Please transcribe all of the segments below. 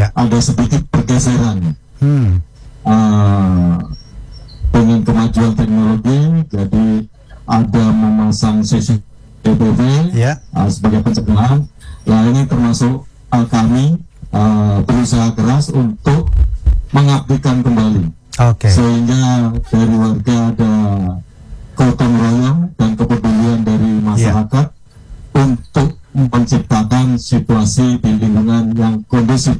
ada sedikit pergeseran. Dengan kemajuan teknologi, jadi ada memasang CCTV sebagai pencegahan. Nah, ini termasuk kami berusaha keras untuk mengabdikan kembali. Sehingga dari warga ada gotong royong dan kepedulian dari masyarakat untuk menciptakan situasi di lingkungan yang kondusif.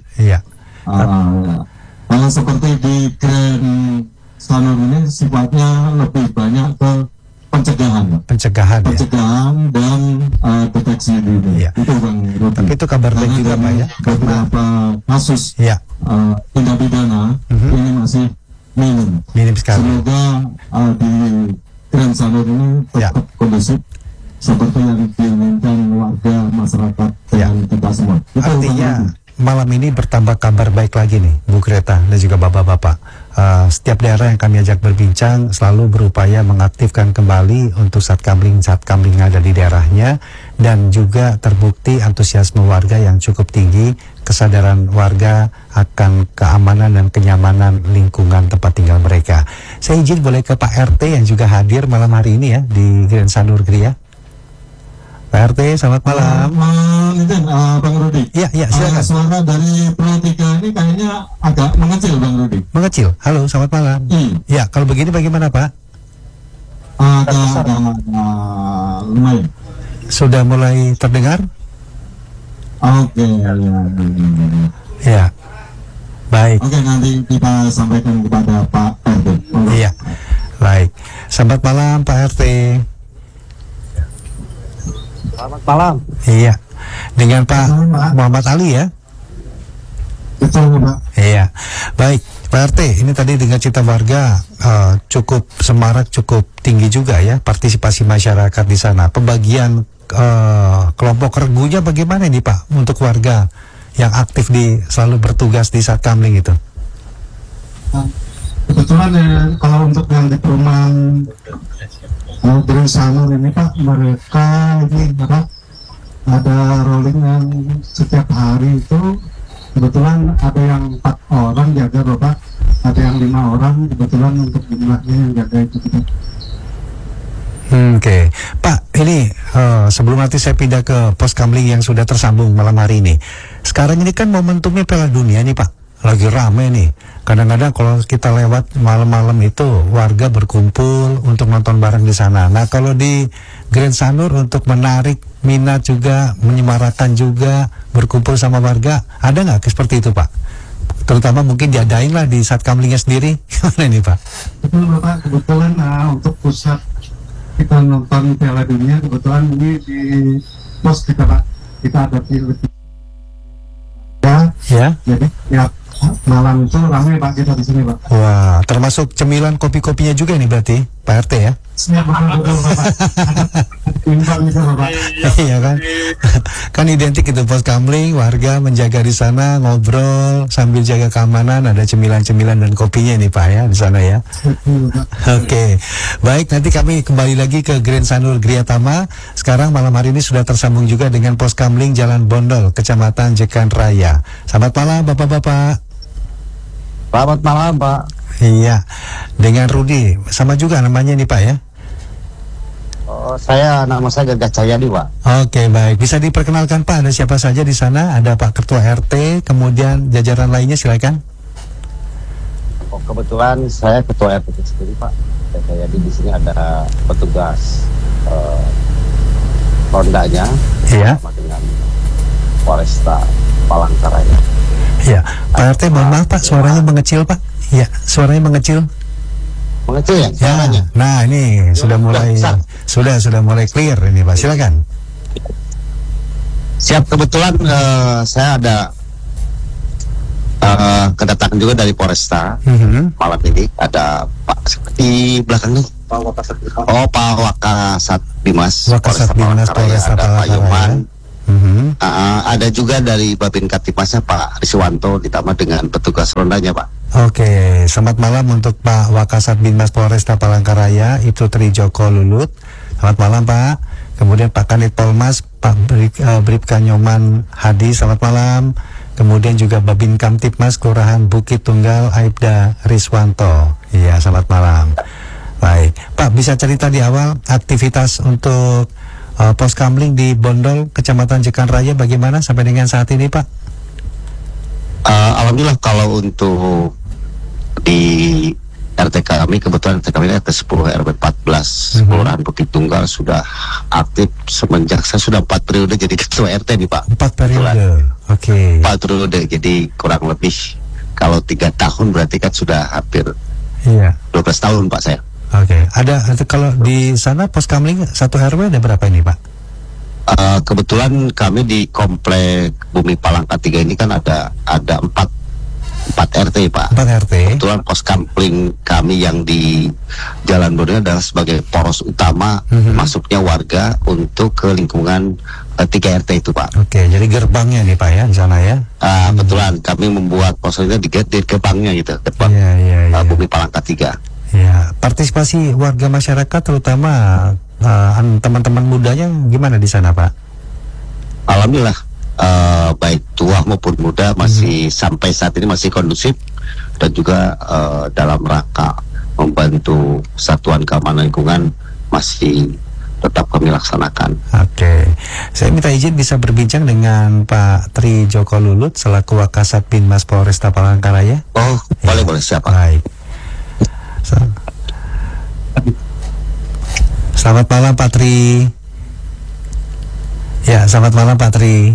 Seperti di Grand Sanur ini sifatnya lebih banyak ke pencegahan dan deteksi dini. Itu Bang Rudi. Tapi itu kabar baik juga Pak ya. Beberapa kasus tindak pidana ini masih minim sekali. Semoga di Grand Sanur ini tetap kondusif seperti yang diinginkan warga masyarakat dan kita semua. Artinya malam ini bertambah kabar baik lagi nih Bu Greta dan juga bapak-bapak. Setiap daerah yang kami ajak berbincang selalu berupaya mengaktifkan kembali untuk satkamling yang ada di daerahnya, dan juga terbukti antusiasme warga yang cukup tinggi, kesadaran warga akan keamanan dan kenyamanan lingkungan tempat tinggal mereka. Saya izin boleh ke Pak RT yang juga hadir malam hari ini ya di Grand Sanur Gria. Pak RT, selamat malam. Bang Rudi. Iya, silakan. Suara dari Pro 3 ini kayaknya agak mengecil, Bang Rudi. Mengecil. Halo, selamat malam. Iya, kalau begini bagaimana, Pak? Agak lumayan. Sudah mulai terdengar? Oke, ya. Baik. Oke, nanti kita sampaikan kepada Pak RT. Iya. Baik. Selamat malam, Pak RT. Selamat malam. Iya. Dengan Pak Muhammad Ali ya. Betul Pak. Iya. Baik Pak RT, ini tadi dengan cerita warga cukup semarak, cukup tinggi juga ya partisipasi masyarakat di sana. Pembagian kelompok regunya bagaimana ini Pak untuk warga yang aktif selalu bertugas di Satkamling itu? Kebetulan kalau untuk yang di perumahan Grand Sanur ini Pak, mereka ini ada rolling yang setiap hari itu kebetulan ada yang 4 orang jaga Bapak, ada yang 5 orang kebetulan untuk jumlahnya yang jaga itu kita. Oke. Pak, ini sebelum nanti saya pindah ke pos kamling yang sudah tersambung malam hari ini. Sekarang ini kan momentumnya Piala Dunia nih Pak, lagi rame nih. Kadang-kadang kalau kita lewat malam-malam itu warga berkumpul untuk nonton bareng di sana. Nah kalau di Grand Sanur untuk menarik minat juga, menyemarakan juga, berkumpul sama warga, ada nggak seperti itu Pak? Terutama mungkin diadain lah di Satkamlingnya sendiri. Gimana ini Pak? Betul Bapak, kebetulan untuk pusat kita nonton Piala Dunia, kebetulan ini di pos kita Pak, kita ada ya. Jadi ya malam itu ramai Pak kita di sini Pak. Wah, termasuk cemilan kopi-kopinya juga nih berarti Pak RT ya? Siap betul Bapak. Timbang itu Bapak. Iya kan? Kan identik itu pos kamling, warga menjaga di sana, ngobrol sambil jaga keamanan, ada cemilan-cemilan dan kopinya nih Pak ya di sana ya. Oke. Baik, nanti kami kembali lagi ke Grand Sanur Griatama. Sekarang malam hari ini sudah tersambung juga dengan pos kamling Jalan Bondol, Kecamatan Jekan Raya. Selamat malam Bapak-bapak. Selamat malam Pak. Iya, dengan Rudi, sama juga namanya nih Pak ya? Nama saya Gagah Cahyadi Pak. Oke baik, bisa diperkenalkan Pak, ada siapa saja di sana? Ada Pak Ketua RT, kemudian jajaran lainnya silakan. Kebetulan saya Ketua RT sendiri Pak. Cahyadi di sini ada petugas rondanya, sama dengan Polresta Palangkaraya. Iya, Pak RT mohon maaf Pak, suaranya mengecil Pak. Iya, suaranya mengecil. Mengecil ya? Ya. Nah ini sudah mulai clear ini Pak, silakan. Siap, kebetulan saya ada kedatangan juga dari Polresta. Malam ini ada Pak di belakangnya. Pak Wakasat Bimas. Wakasat Bimas Polresta Palangkaraya. Pak Yoman. Ada juga dari Babin Kaptipmasnya Pak Riswanto, ditambah dengan petugas rondanya Pak. Oke, selamat malam untuk Pak Wakasat Binmas Polresta Palangkaraya, Ibtu Trijoko Lulut. Selamat malam Pak. Kemudian Pak Kanit Polmas, Pak Bribka Nyoman Hadi, selamat malam. kemudian juga Babin Kamtipmas Kelurahan Bukit Tunggal Aibda Riswanto. Iya, selamat malam. Baik, Pak, bisa cerita di awal aktivitas untuk Poskamling di Bondol, Kecamatan Jekan Raya bagaimana sampai dengan saat ini, Pak? Alhamdulillah kalau untuk di RT kami, kebetulan RT kami RT 10 RW 14 Kelurahan Bukit Tunggal sudah aktif semenjak saya sudah 4 periode jadi ketua RT nih, Pak. 4 periode, oke. 4 periode, jadi kurang lebih kalau 3 tahun berarti kan sudah hampir 12 tahun, Pak, saya. Oke. Ada kalau di sana Poskamling 1 RW ada berapa ini, Pak? Kebetulan kami di komplek Bumi Palangka 3 ini kan ada 4 RT, Pak. 4 RT. Kebetulan Poskamling kami yang di Jalan Bondol adalah sebagai poros utama masuknya warga untuk ke lingkungan 3 RT itu, Pak. Oke, jadi gerbangnya nih, Pak, ya di sana ya. Kebetulan kami membuat posnya di gerbangnya gitu, gerbang Bumi Palangka 3. Ya, partisipasi warga masyarakat terutama teman-teman mudanya gimana di sana, Pak? Alhamdulillah baik tua maupun muda masih sampai saat ini masih kondusif dan juga dalam rangka membantu Satuan Keamanan Lingkungan masih tetap kami laksanakan. Oke, saya minta izin bisa berbincang dengan Pak Tri Joko Lulut selaku Wakasat Binmas Polresta Palangkaraya. Oh, boleh siapa? Baik. Selamat malam Pak Tri. Ya, selamat malam Pak Tri.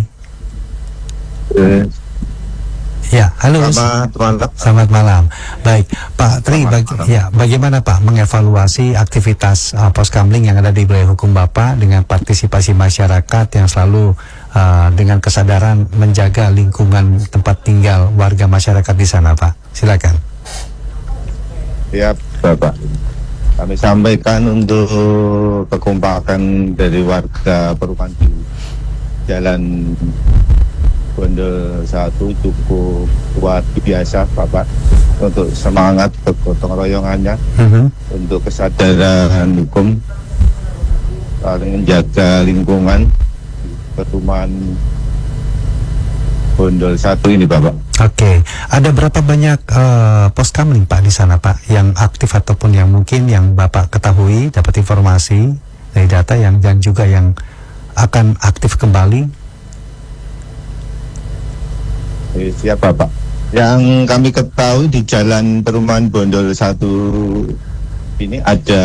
Ya, halo. Selamat malam. Baik, Pak Tri, bagaimana Pak mengevaluasi aktivitas Poskamling yang ada di wilayah hukum Bapak dengan partisipasi masyarakat yang selalu dengan kesadaran menjaga lingkungan tempat tinggal warga masyarakat di sana, Pak? Silakan. Ya, Bapak. Kami sampaikan untuk kekompakan dari warga perumahan di Jalan Bondol 1 cukup luar biasa, Bapak, untuk semangat kegotong royongannya, untuk kesadaran hukum, saling menjaga lingkungan perumahan Bondol 1 ini, Bapak. Oke, ada berapa banyak Poskamling, Pak, di sana, Pak, yang aktif ataupun yang mungkin yang Bapak ketahui, dapat informasi dari data dan juga yang akan aktif kembali? Siap, Bapak. Yang kami ketahui di Jalan Perumahan Bondol 1 ini ada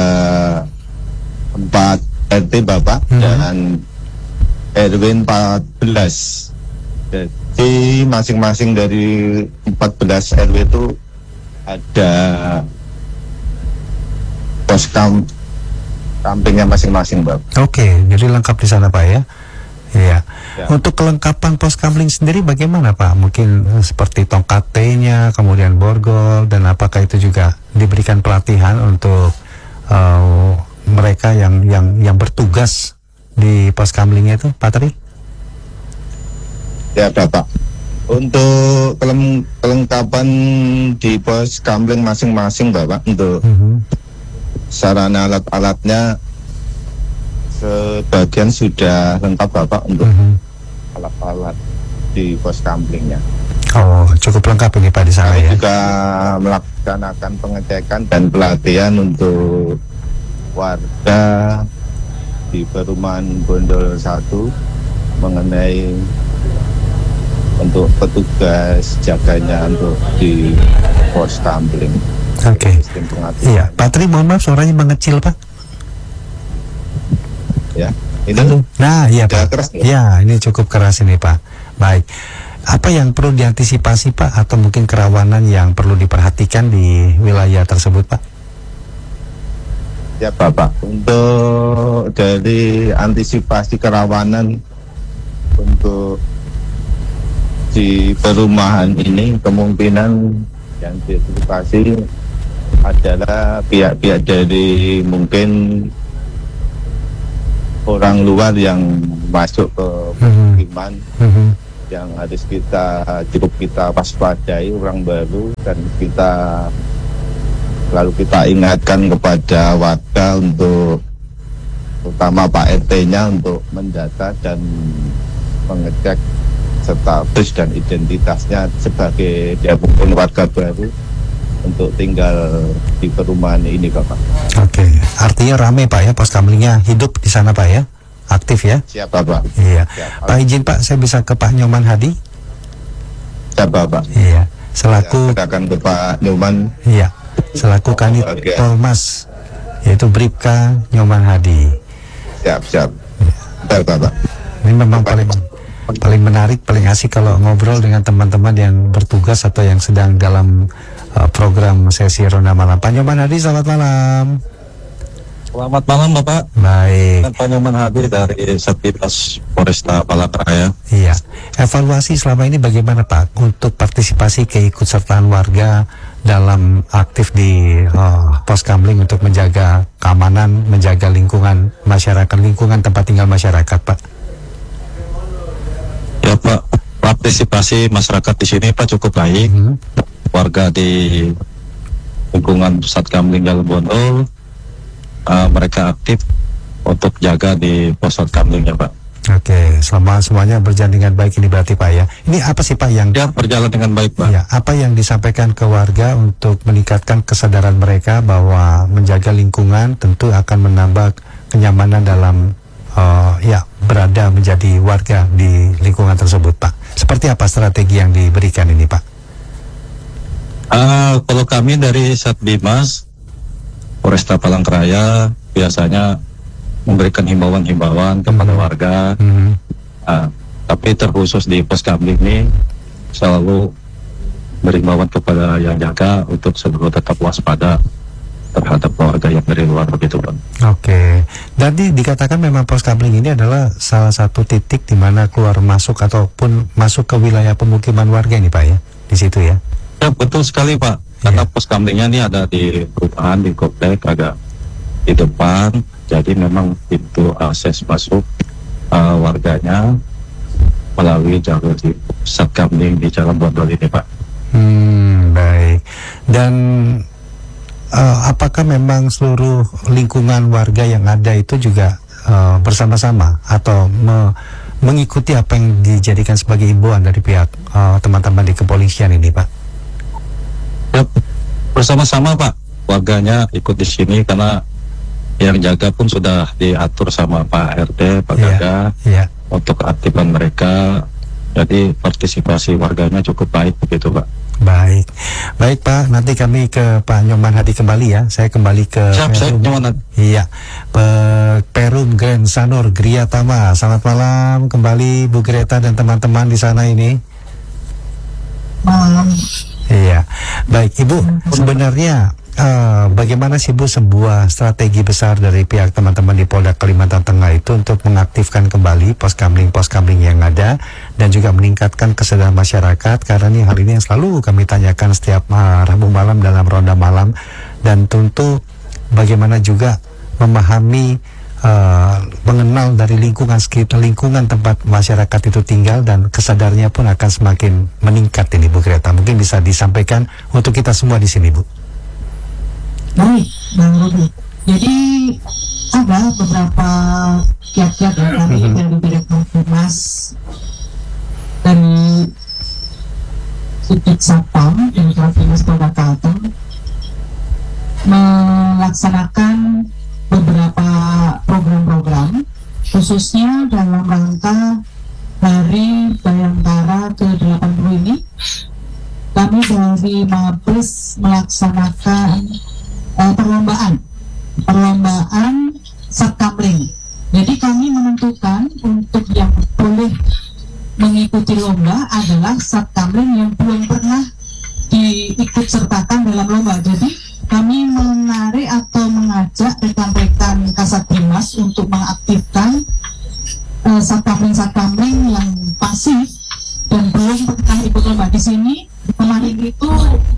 4 RT, Bapak, dan RW 14. Jadi masing-masing dari 14 RW itu ada Poskamlingnya masing-masing, Bapak. Oke, jadi lengkap di sana, Pak, ya? Iya. Ya. Untuk kelengkapan Poskamling sendiri bagaimana, Pak? Mungkin seperti tongkat T-nya, kemudian borgol, dan apakah itu juga diberikan pelatihan untuk mereka yang bertugas di Poskamlingnya itu, Pak Tri? Ya, Bapak. Untuk kelengkapan di Poskamling masing-masing, Bapak, untuk sarana alat-alatnya sebagian sudah lengkap, Bapak, untuk alat-alat di Poskamlingnya. Oh, cukup lengkap ini, Pak, di sana, ya? Juga melaksanakan pengecekan dan pelatihan untuk warga di perumahan Bondol 1 mengenai untuk petugas jaganya untuk di Poskamling. Oke. Iya, Pak Tri, mohon maaf suaranya mengecil, Pak. Ya, ini. Nah, iya, Pak. Keras, ya, ini cukup keras ini, Pak. Baik. Apa yang perlu diantisipasi, Pak, atau mungkin kerawanan yang perlu diperhatikan di wilayah tersebut, Pak? Ya, Bapak. Untuk dari antisipasi kerawanan untuk di perumahan ini, kemungkinan yang diantisipasi adalah pihak-pihak dari mungkin orang luar yang masuk ke pemukiman, yang harus kita waspadai, orang baru, dan lalu kita ingatkan kepada warga untuk, terutama Pak RT-nya, untuk mendata dan mengecek status dan identitasnya sebagai dia bukan warga baru untuk tinggal di perumahan ini Bapak. Oke, artinya rame Pak ya, poskamlingnya hidup di sana Pak ya, aktif ya? Siap Bapak. Iya. Siap, Pak izin Pak, saya bisa ke Pak Nyoman Hadi? Siap Bapak. Iya. Selaku akan ke Pak Nyoman. Iya. Selaku Kanit Polmas, yaitu Bribka Nyoman Hadi. Siap. Bentar Bapak. Ini memang paling menarik, paling asik kalau ngobrol dengan teman-teman yang bertugas atau yang sedang dalam program sesi Ronda Malam. Pak Nyoman Hadi, selamat malam. Selamat malam Bapak. Baik. Pak Nyoman Hadi dari Satlantas Polresta Palangkaraya. Iya. Evaluasi selama ini bagaimana Pak untuk partisipasi keikutsertaan warga dalam aktif di poskamling untuk menjaga keamanan, menjaga lingkungan masyarakat, lingkungan tempat tinggal masyarakat Pak? Ya Pak, partisipasi masyarakat di sini Pak cukup baik. Warga di lingkungan pusat kamling Jalan Bondol, mereka aktif untuk jaga di pos kamling ya Pak. Oke, selama semuanya berjalan dengan baik ini berarti Pak ya. Ini apa sih Pak yang berjalan dengan baik Pak? Ya, apa yang disampaikan ke warga untuk meningkatkan kesadaran mereka bahwa menjaga lingkungan tentu akan menambah kenyamanan dalam berada menjadi warga di lingkungan tersebut Pak. Seperti apa strategi yang diberikan ini Pak? Kalau kami dari Satbimas Polresta Palangkaraya biasanya memberikan himbauan-himbauan kepada warga. Tapi terkhusus di poskamling ini selalu berimbauan kepada yang jaga untuk selalu tetap waspada terhadap warga yang dari luar begitu Pak. Oke. Jadi dikatakan memang poskamling ini adalah salah satu titik di mana keluar masuk ataupun masuk ke wilayah pemukiman warga ini Pak ya, di situ ya. Ya betul sekali Pak. Karena poskamlingnya ini ada di perumahan di komplek agak di depan, jadi memang pintu akses masuk warganya melalui jalur di pusat kamling di Jalan Bondol ini Pak. Baik. Dan apakah memang seluruh lingkungan warga yang ada itu juga bersama-sama atau mengikuti apa yang dijadikan sebagai himbauan dari pihak teman-teman di kepolisian ini Pak? Ya, bersama-sama Pak, warganya ikut di sini karena yang jaga pun sudah diatur sama Pak RT, Pak Gaga untuk keaktifan mereka. Jadi partisipasi warganya cukup baik begitu Pak. Baik Pak, nanti kami ke Pak Nyoman Hadi kembali ya. Saya kembali ke Perum Grand Sanur Griatama. Selamat malam kembali Bu Greta dan teman-teman di sana ini. Malam. Iya, baik Ibu. Sebenarnya bagaimana sih Bu sebuah strategi besar dari pihak teman-teman di Polda Kalimantan Tengah itu untuk mengaktifkan kembali poskamling yang ada dan juga meningkatkan kesadaran masyarakat, karena ini hal ini yang selalu kami tanyakan setiap Rabu malam dalam ronda malam, dan tentu bagaimana juga memahami mengenal dari lingkungan sekitar, lingkungan tempat masyarakat itu tinggal, dan kesadarnya pun akan semakin meningkat ini Bu Greta. Mungkin bisa disampaikan untuk kita semua di sini Bu. Baik, Bang Rudi. Jadi ada beberapa kiat-kiat yang kami dari Direktur Humas dari Subdit Satpam Direktur Humas Polda Kalteng melaksanakan beberapa program-program khususnya dalam rangka Hari Bayangkara ke-80 ini. Kami dari Mabes melaksanakan perlombaan Satkamling. Jadi kami menentukan untuk yang boleh mengikuti lomba adalah Satkamling yang belum pernah diikut sertakan dalam lomba. Jadi kami menarik atau mengajak rekan-rekan Kasat Bimas untuk mengaktifkan Satkamling yang pasif dan belum pernah ikut lomba. Di sini kemarin itu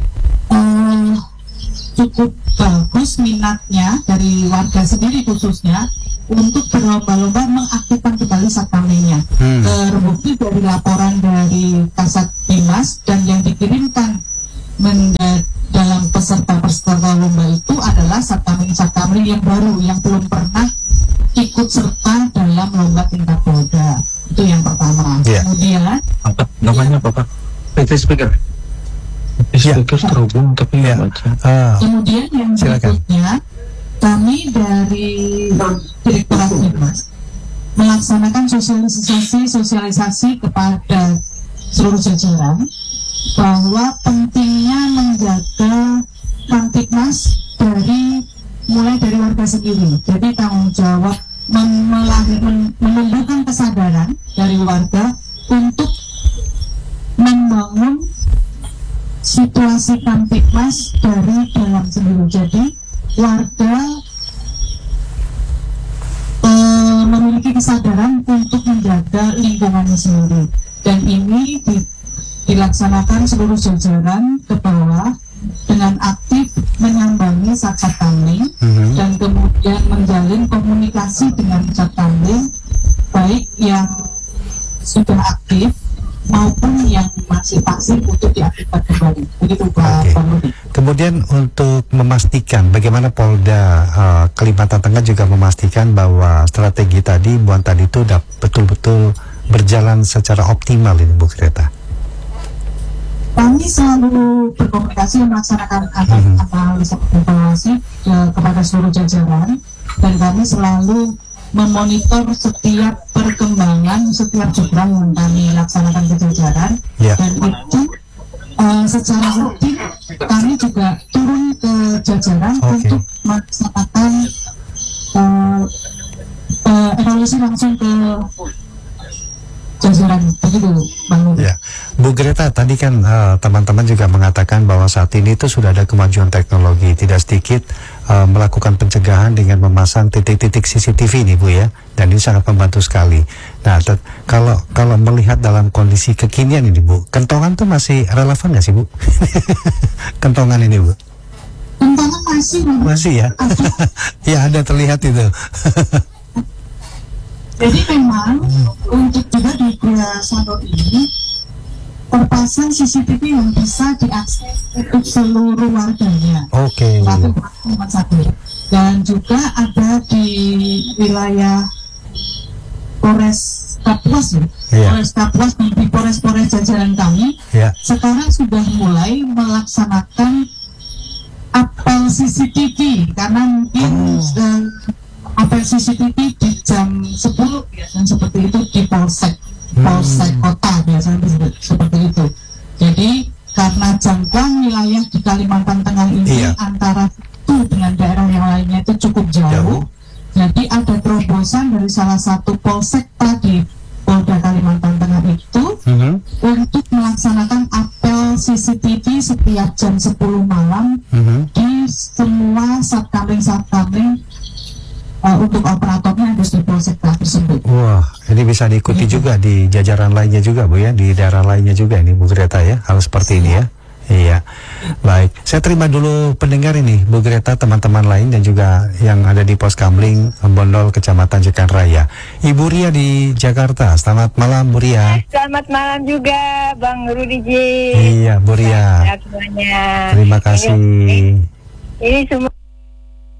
cukup bagus minatnya dari warga sendiri khususnya untuk berlomba-lomba mengaktifkan kembali Satkamlingnya. Terbukti dari laporan dari Kasat Bimas dan yang dikirimkan dalam peserta lomba itu adalah Satkamling yang baru yang belum pernah ikut serta dalam lomba tingkat Polda. Itu yang pertama. Kemudian speaker terhubung tapi ya. Kemudian yang berikutnya, kami dari Direktorat Bimas melaksanakan sosialisasi kepada seluruh jajaran bahwa pentingnya menjaga Kamtibmas mulai dari warga sendiri. Jadi tanggung jawab menumbuhkan kesadaran dari warga untuk membangun situasi Kamtibmas dari dalam sendiri. Jadi warga memiliki kesadaran untuk menjaga lingkungannya sendiri, dan ini dilaksanakan seluruh jajaran ke bawah dengan aktif menyambangi Satkamling dan kemudian menjalin komunikasi dengan Satkamling, baik yang sudah aktif maupun yang masih pasif untuk diaktifkan kembali. Begitu Pak Budi. Kemudian untuk memastikan bagaimana Polda Kalimantan Tengah juga memastikan bahwa strategi tadi tadi itu betul-betul berjalan secara optimal ini Bu Greta. Kami selalu berkomunikasi melaksanakan analisa evaluasi kepada seluruh jajaran, dan kami selalu memonitor setiap perkembangan setiap program yang kami laksanakan ke jajaran, dan itu secara rutin kami juga turun ke jajaran untuk melaksanakan evaluasi langsung ke jajaran. Begitu Bang. Ya, Bu Greta, tadi kan teman-teman juga mengatakan bahwa saat ini itu sudah ada kemajuan teknologi, tidak sedikit melakukan pencegahan dengan memasang titik-titik CCTV nih Bu ya, dan ini sangat membantu sekali. Nah, kalau melihat dalam kondisi kekinian ini Bu, kentongan tuh masih relevan nggak sih Bu? Kentongan ini Bu? Kentongan masih ya? Ya, ada terlihat itu. Jadi memang untuk juga di Gria Sano ini terpasang CCTV yang bisa diakses untuk seluruh warganya. Oke. Dan juga ada di wilayah Polres Kapuas, Polres Kapuas dan di Polres jajaran kami. Sekarang sudah mulai melaksanakan apel CCTV karena mungkin apel CCTV di jam 10 biasanya seperti itu di Polsek kota biasanya seperti itu. Jadi karena jangkauan wilayah di Kalimantan Tengah ini antara itu dengan daerah yang lainnya itu cukup jauh. Jadi ada terobosan dari salah satu polsek tadi Polda Kalimantan Tengah itu untuk melaksanakan apel CCTV setiap jam 10 malam di semua Satkamling untuk operatornya harus di polsek tersebut. Wah, ini bisa diikuti juga di jajaran lainnya juga Bu ya, di daerah lainnya juga ini Bu Greta ya, hal seperti ini ya. Iya, baik. Saya terima dulu pendengar ini Bu Greta, teman-teman lain dan juga yang ada di Poskamling Bondol, Kecamatan Jekan Raya. Ibu Ria di Jakarta, selamat malam Bu Ria. Selamat malam juga Bang Rudi J. Iya Bu Ria. Semuanya. Terima kasih. Ini semua